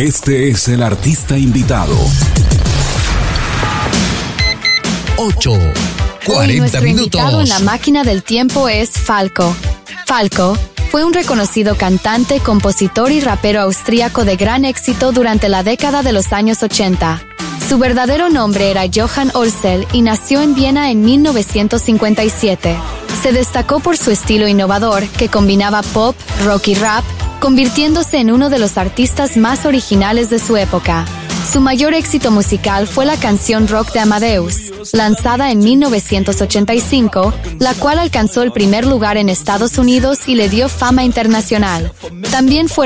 Este es el artista invitado. 40 nuestro minutos. invitado en la máquina del tiempo es Falco. Falco fue un reconocido cantante, compositor y rapero austríaco de gran éxito durante la década de los años 80. Su verdadero nombre era Johann Orsel y nació en Viena en 1957. Se destacó por su estilo innovador que combinaba pop, rock y rap, convirtiéndose en uno de los artistas más originales de su época. Su mayor éxito musical fue la canción Rock de Amadeus, lanzada en 1985, la cual alcanzó el primer lugar en Estados Unidos y le dio fama internacional. También fue